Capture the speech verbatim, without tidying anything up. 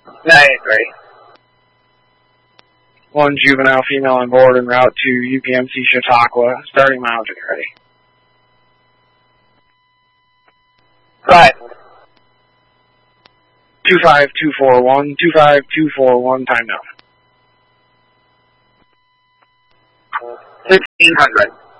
nine eight three. One juvenile female on board en route to U P M C Chautauqua. Starting mileage when you're ready. Right. two five two four one, two five two four one, time now. sixteen hundred.